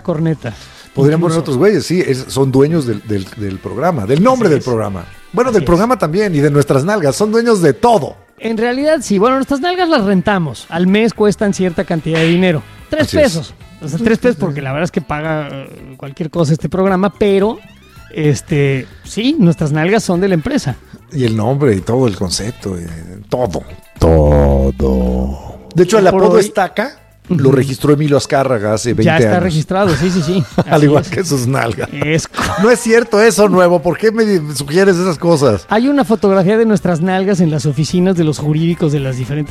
corneta. Podrían Incluso. poner otros güeyes, sí, son dueños del programa, del nombre del programa. Bueno, del programa también y de nuestras nalgas, son dueños de todo. En realidad sí, bueno, nuestras nalgas las rentamos. Al mes cuestan cierta cantidad de dinero. 3 Así pesos. O sea, 3 pesos porque la verdad es que paga cualquier cosa este programa, pero sí, nuestras nalgas son de la empresa. Y el nombre y todo el concepto, todo. Todo. De hecho, el Por apodo hoy- Estaca lo registró Emilio Azcárraga hace 20 Ya años. está registrado, sí. Al Así igual es. que sus nalgas. Es No es cierto eso, Nuevo. ¿Por qué me sugieres esas cosas? Hay una fotografía de nuestras nalgas en las oficinas de los jurídicos de las diferentes